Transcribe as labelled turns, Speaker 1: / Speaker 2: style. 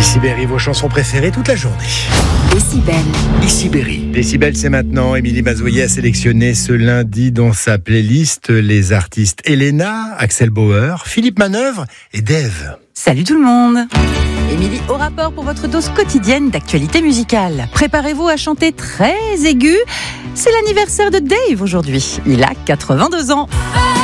Speaker 1: Décibel, vos chansons préférées toute la journée.
Speaker 2: Décibel.
Speaker 1: Décibel, c'est maintenant. Émilie Mazoyer a sélectionné ce lundi dans sa playlist les artistes Elena, Axel Bauer, Philippe Manœuvre et Dave.
Speaker 3: Salut tout le monde. Émilie au rapport pour votre dose quotidienne d'actualité musicale. Préparez-vous à chanter très aigu. C'est l'anniversaire de Dave aujourd'hui. Il a 82 ans.